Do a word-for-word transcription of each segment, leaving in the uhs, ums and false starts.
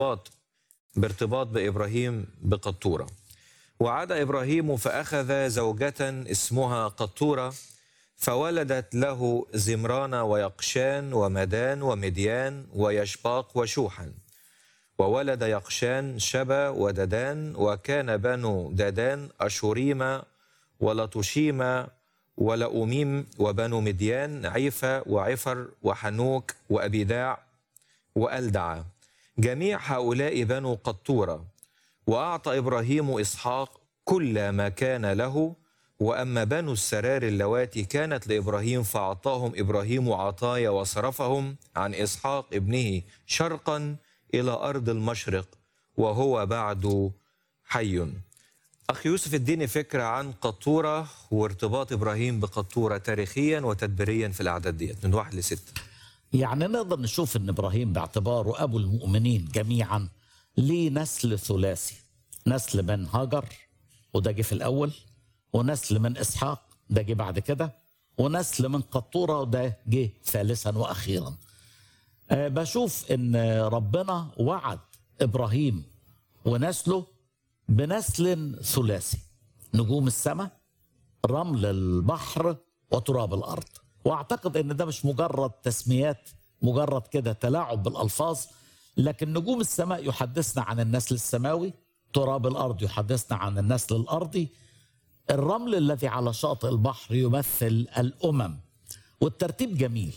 بارتباط بإبراهيم بقطورة. وعاد إبراهيم فأخذ زوجة اسمها قطورة، فولدت له زمران ويقشان ومدان ومديان ويشباق وشوحا. وولد يقشان شبا وددان، وكان بنو ددان أشوريم ولطشيم ولأوميم، وبنو مديان عيفة وعفر وحنوك وأبيداع وألدع، جميع هؤلاء بنو قطورة. وأعطى إبراهيم إسحاق كل ما كان له. وأما بنو السرار اللواتي كانت لإبراهيم فأعطاهم إبراهيم عطايا وصرفهم عن إسحاق ابنه شرقا إلى أرض المشرق، وهو بعد حي. أخي يوسف، اديني فكرة عن قطورة وارتباط إبراهيم بقطورة تاريخيا وتدبيريا في الأعداد ديت من واحد لستة. يعني نقدر نشوف ان ابراهيم باعتباره ابو المؤمنين جميعا ليه نسل ثلاثي، نسل من هاجر وده جه في الاول، ونسل من اسحاق ده جه بعد كده، ونسل من قطوره وده جه ثالثا واخيرا. أه بشوف ان ربنا وعد ابراهيم ونسله بنسل ثلاثي: نجوم السماء، رمل البحر، وتراب الارض. واعتقد ان ده مش مجرد تسميات، مجرد كده تلاعب بالالفاظ، لكن نجوم السماء يحدثنا عن النسل السماوي، تراب الارض يحدثنا عن النسل الارضي، الرمل الذي على شاطئ البحر يمثل الامم. والترتيب جميل.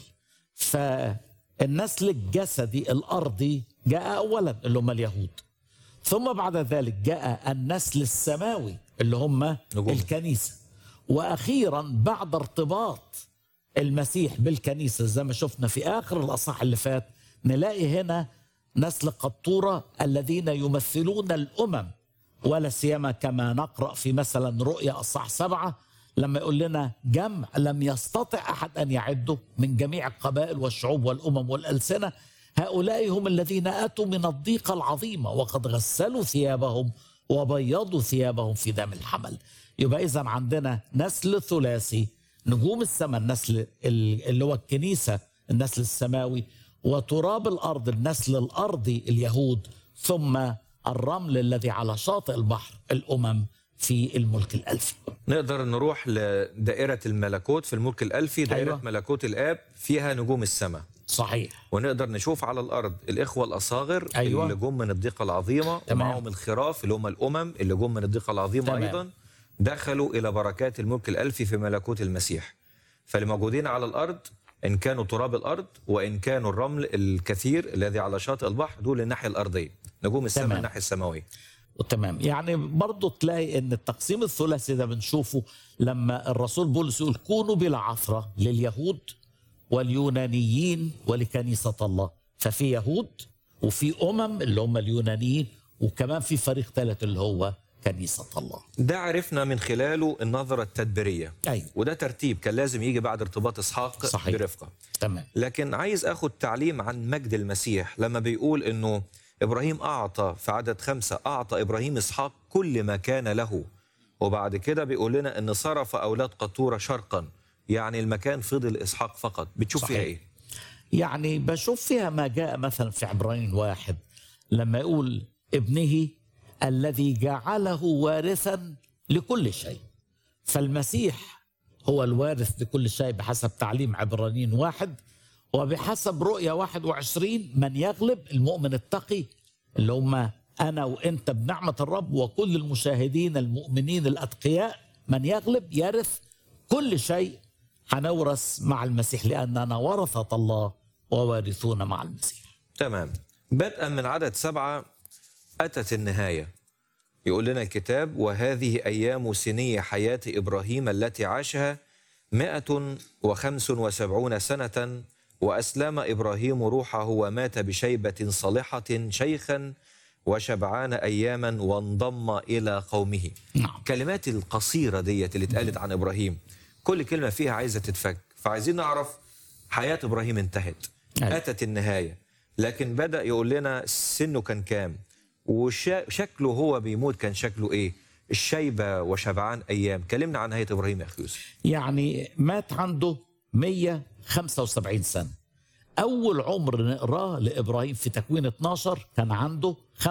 فالنسل الجسدي الارضي جاء اولا اللي هم اليهود، ثم بعد ذلك جاء النسل السماوي اللي هم نجوم الكنيسه، واخيرا بعد ارتباط المسيح بالكنيسة زي ما شفنا في آخر الأصحاح اللي فات، نلاقي هنا نسل قطورة الذين يمثلون الأمم، ولا سيما كما نقرأ في مثلا رؤيا أصحاح سبعة لما يقول لنا جمع لم يستطع أحد أن يعده من جميع القبائل والشعوب والأمم والألسنة، هؤلاء هم الذين أتوا من الضيقة العظيمة وقد غسلوا ثيابهم وبيضوا ثيابهم في دم الحمل. يبقى إذن عندنا نسل ثلاثي: نجوم السماء النسل اللي هو الكنيسة النسل السماوي، وتراب الأرض النسل الأرضي اليهود، ثم الرمل الذي على شاطئ البحر الأمم في الملك الألفي. نقدر نروح لدائرة الملكوت في الملك الألفي، دائرة أيوة. ملكوت الآب فيها نجوم السماء. صحيح. ونقدر نشوف على الأرض الإخوة الأصاغر أيوة. اللي جم من الضيقة العظيمة، ومعهم الخراف اللي هم الأمم اللي جم من الضيقة العظيمة. تمام. أيضا دخلوا إلى بركات الملك الألفي في ملكوت المسيح. فالموجودين على الأرض إن كانوا تراب الأرض وإن كانوا الرمل الكثير الذي على شاطئ البحر، دول الناحية الأرضية، نجوم السماء الناحية السماوية. تمام. يعني برضو تلاقي ان التقسيم الثلاثي ده بنشوفه لما الرسول بولس يقول كونوا بلا عثرة لليهود واليونانيين ولكنيسة الله. ففي يهود وفي أمم اللي هم اليونانيين، وكمان في فريق ثالث اللي هو كنيسة الله. ده عرفنا من خلاله النظرة التدبيرية. أيوة. وده ترتيب كان لازم يجي بعد ارتباط إسحاق صحيح. برفقة. تمام. لكن عايز أخد تعليم عن مجد المسيح لما بيقول إنه إبراهيم أعطى في عدد خمسة، أعطى إبراهيم إسحاق كل ما كان له. وبعد كده بيقول لنا إن صرف أولاد قطورة شرقا، يعني المكان فضل إسحاق فقط. بتشوف صحيح. فيها إيه؟ يعني بشوف فيها ما جاء مثلا في عبرانيين واحد لما يقول ابنه الذي جعله وارثا لكل شيء. فالمسيح هو الوارث لكل شيء بحسب تعليم عبرانيين واحد، وبحسب رؤيا واحد وعشرين من يغلب المؤمن التقي اللي هم أنا وإنت بنعمة الرب وكل المشاهدين المؤمنين الأتقياء، من يغلب يرث كل شيء. هنورث مع المسيح لأننا ورثة الله ووارثون مع المسيح. تمام. بدءا من عدد سبعة أتت النهاية. يقول لنا الكتاب: وهذه أيام سني حياة إبراهيم التي عاشها مائة وخمس وسبعون سنة، وأسلم إبراهيم روحه ومات بشيبة صالحة شيخا وشبعان أياما وانضم إلى قومه. نعم. كلمات القصيرة ديت اللي اتقالت عن إبراهيم كل كلمة فيها عايزة تتفك، فعايزين نعرف حياة إبراهيم انتهت. أي. أتت النهاية، لكن بدأ يقول لنا سنه كان كام وشكله هو بيموت كان شكله إيه، الشيبة وشبعان أيام. كلمنا عن نهاية إبراهيم يا أخي يوسف. يعني مات عنده مائة وخمسة وسبعين سنة، أول عمر نقراه لإبراهيم في تكوين اتناشر كان عنده